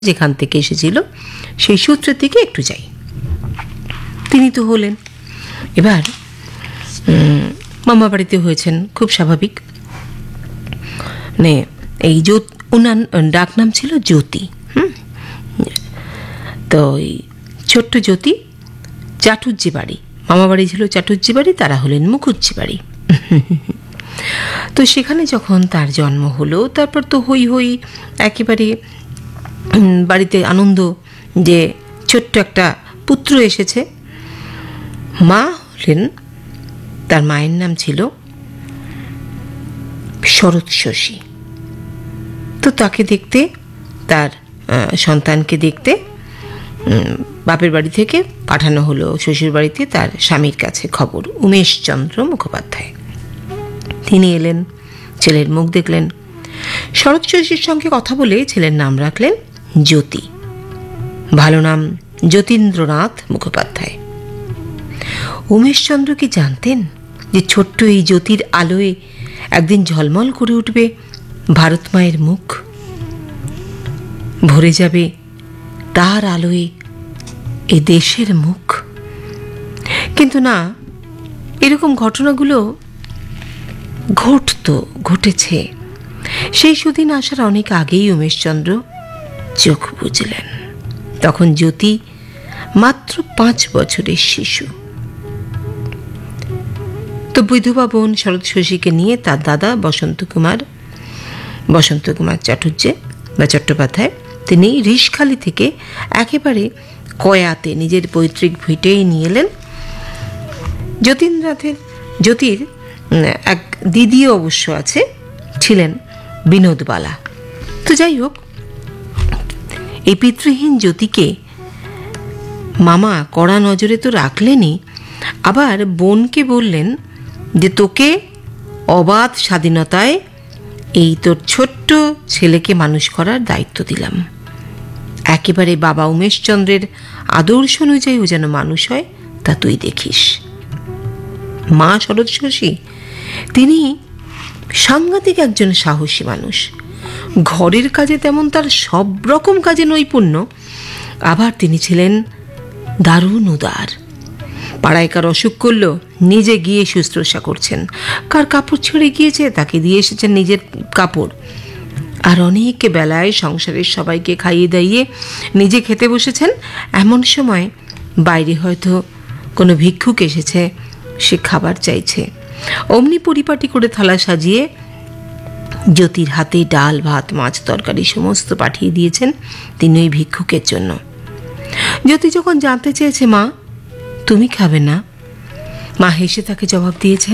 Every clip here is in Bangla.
যেখান থেকে এসেছিল সেই সূত্রের দিকে একটু যাই। তিনি তো হলেন, এবার মামা বাড়িতে হয়েছেন, খুব স্বাভাবিক। মানে এই ওনার ডাকনাম ছিল জ্যোতি। তো এই ছোট্ট জ্যোতি চাটুজ্জি বাড়ি, মামা বাড়ি ছিল চাটুজ্জি বাড়ি, তারা হলেন মুখুজ্জি বাড়ি। তো সেখানে যখন তার জন্ম হলো, তারপর তো হই হই একেবারে বাড়িতে আনন্দ যে ছোট্ট একটা পুত্র এসেছে। মা হলেন, তার মায়ের নাম ছিল শরৎ শশী। তো তাকে দেখতে, তার সন্তানকে দেখতে বাপের বাড়ি থেকে পাঠানো হলো শ্বশুর বাড়িতে তার স্বামীর কাছে খবর, উমেশচন্দ্র মুখোপাধ্যায়। তিনি এলেন, ছেলের মুখ দেখলেন, শরৎ শশীর সঙ্গে কথা বলে ছেলের নাম রাখলেন জ্যোতি। ভালো নাম যতীন্দ্রনাথ মুখোপাধ্যায়। উমেশচন্দ্র কি জানতেন যে ছোট্ট এই জ্যোতির আলোয় একদিন ঝলমল করে উঠবে ভারত মায়ের মুখ, ভরে যাবে তার আলোয় এ দেশের মুখ? কিন্তু না, এরকম ঘটনাগুলো ঘটেছে। সেই সুদিন আসার অনেক আগেই উমেশচন্দ্র চোখ বুঝলেন। তখন জ্যোতি মাত্র 5 বছরের শিশু। তো বিধবা বোন শরৎ শশীকে নিয়ে তার দাদা বসন্ত কুমার চট্টোপাধ্যায়, তিনি রিশখালী থেকে একেবারে কয়াতে নিজের পৈতৃক ভিটেই নিয়ে এলেন। জ্যোতির এক দিদিও অবশ্য আছে, ছিলেন বিনোদবালা। তো যাই হোক, এই পিতৃহীন জ্যোতিকে মামা কড়া নজরে তো রাখলেনই, আবার বোনকে বললেন যে তোকে অবাধ স্বাধীনতায় এই তোর ছোট্ট ছেলেকে মানুষ করার দায়িত্ব দিলাম। একেবারে বাবা উমেশচন্দ্রের আদর্শ অনুযায়ী ও যেন মানুষ হয়, তা তুই দেখিস। মা শরৎ শশী, তিনি সাংঘাতিক একজন সাহসী মানুষ। ঘরের কাজে তেমন তার সব রকম কাজে নৈপুণ্য, আবার তিনি ছিলেন দারুণ উদার। পাড়ায় কার অসুখ করল, নিজে গিয়ে শুশ্রূষা করছেন। কার কাপড় ছেড়ে গিয়েছে, তাকে দিয়ে এসেছেন নিজের কাপড়। আর অনেক বেলায় সংসারের সবাইকে খাইয়ে দাইয়ে নিজে খেতে বসেছেন। এমন সময় বাইরে হয়তো কোনো ভিক্ষুক এসেছে, সে খাবার চাইছে, অমনি পরিপাটি করে থালা সাজিয়ে জ্যোতির হাতে ডাল ভাত মাছ তরকারি সমস্ত পাঠিয়ে দিয়েছেন তিনি ওই ভিক্ষুকের জন্য। জ্যোতি যখন জানতে চেয়েছে, মা তুমি খাবে না, মা হেসে তাকে জবাব দিয়েছেন,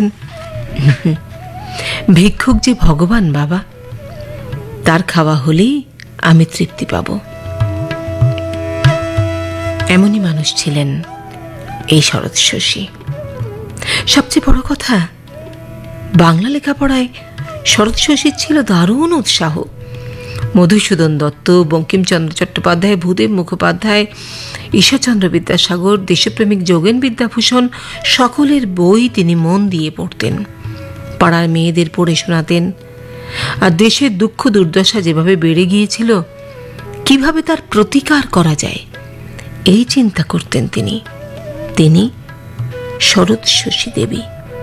ভিক্ষুক যে ভগবান বাবা, তার খাওয়া হলেই আমি তৃপ্তি পাব। এমনই মানুষ ছিলেন এই শরৎ শশী। সবচেয়ে বড় কথা, বাংলা লেখাপড়ায় শরৎ শশীর ছিল দারুণ উৎসাহ। মধুসূদন দত্ত, বঙ্কিমচন্দ্র চট্টোপাধ্যায়, ভূদেব মুখোপাধ্যায়, ঈশ্বরচন্দ্র বিদ্যাসাগর, দেশপ্রেমিক যোগেন বিদ্যাভূষণ, সকলের বই তিনি মন দিয়ে পড়তেন। পাড়ার মেয়েদের পড়ে শোনাতেন। আর দেশের দুঃখ দুর্দশা যেভাবে বেড়ে গিয়েছিল, কিভাবে তার প্রতিকার করা যায়, এই চিন্তা করতেন তিনি শরৎ শশী দেবী,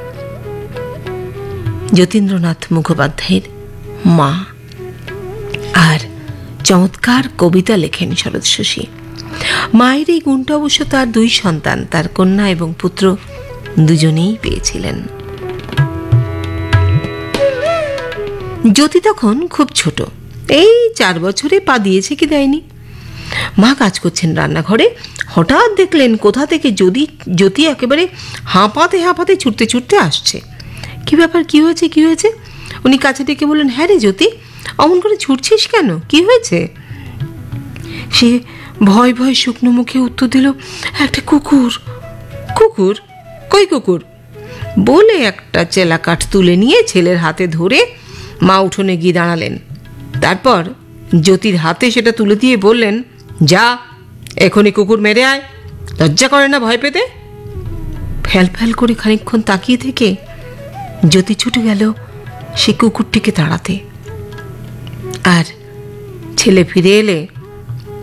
যতীন্দ্রনাথ মুখোপাধ্যায়ের মা। আর চমৎকার কবিতা লেখেন শরৎ শশী। মায়ের এই গুণটা অবশ্য তার 2 সন্তান, তার কন্যা এবং পুত্র দুজনেই পেয়েছিলেন। জ্যোতি তখন খুব ছোট, এই 4 বছরে পা দিয়েছে কি দেয়নি। মা কাজ করছেন রান্নাঘরে, হঠাৎ দেখলেন কোথা থেকে জ্যোতি একেবারে হাঁপাতে ছুটতে আসছে। কি ব্যাপার, কি হয়েছে? উনি কাছে ডেকে বললেন, হ্যাঁ রে জ্যোতি, অমন করে ছুটছিস কেন, কি হয়েছে? সে ভয় শুকনো মুখে উত্তর দিল, একটা কুকুর। কই কুকুর? বলে একটা চেলা কাঠ তুলে নিয়ে ছেলের হাতে ধরে মা উঠোনে গিয়ে দাঁড়ালেন। তারপর জ্যোতির হাতে সেটা তুলে দিয়ে বললেন, যা এখনই কুকুর মেরে আয়, লজ্জা করে না ভয় পেতে? ফ্যাল করে খানিকক্ষণ তাকিয়ে থেকে জ্যোতি ছুটে গেল সে কুকুরটিকে তাড়াতে। আর ছেলে ফিরে এলে